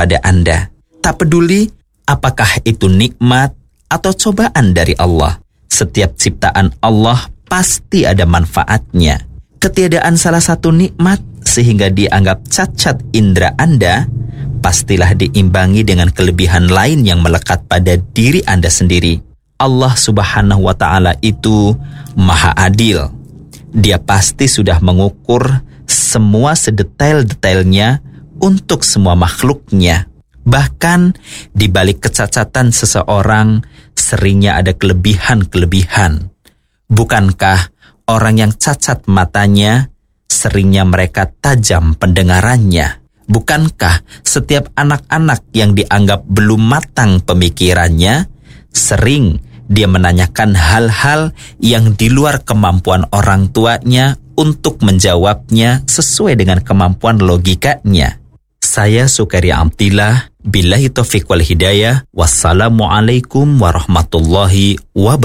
kepada Anda. Tak peduli apakah itu nikmat atau cobaan dari Allah. Setiap ciptaan Allah pasti ada manfaatnya. Ketiadaan salah satu nikmat sehingga dianggap cacat indera Anda, pastilah diimbangi dengan kelebihan lain yang melekat pada diri Anda sendiri. Allah Subhanahu wa Ta'ala itu Maha Adil. Dia pasti sudah mengukur semua sedetail-detailnya untuk semua makhluknya. Bahkan di balik kecacatan seseorang seringnya ada kelebihan-kelebihan. Bukankah orang yang cacat matanya seringnya mereka tajam pendengarannya? Bukankah setiap anak-anak yang dianggap belum matang pemikirannya sering dia menanyakan hal-hal yang di luar kemampuan orang tuanya untuk menjawabnya sesuai dengan kemampuan logikanya? Saya Sukaria Abdillah, billahi taufiq wal hidayah. Wassalamualaikum warahmatullahi wabarakatuh.